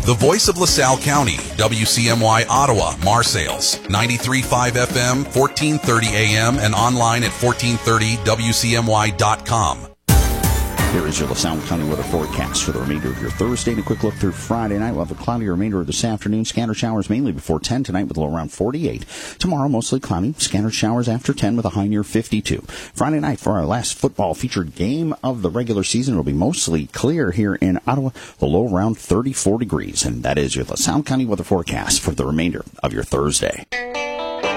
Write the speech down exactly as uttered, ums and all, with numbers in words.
The voice of LaSalle County, W C M Y Ottawa, Marseilles, ninety-three point five F M, fourteen thirty A M, and online at fourteen thirty W C M Y dot com. Here is your LaSalle County weather forecast for the remainder of your Thursday. And a quick look through Friday night. We'll have a cloudy remainder of this afternoon. Scattered showers mainly before ten tonight with a low around forty-eight. Tomorrow, mostly cloudy. Scattered showers after ten with a high near fifty-two. Friday night for our last football featured game of the regular season. It will be mostly clear here in Ottawa. The low around thirty-four degrees. And that is your LaSalle County weather forecast for the remainder of your Thursday.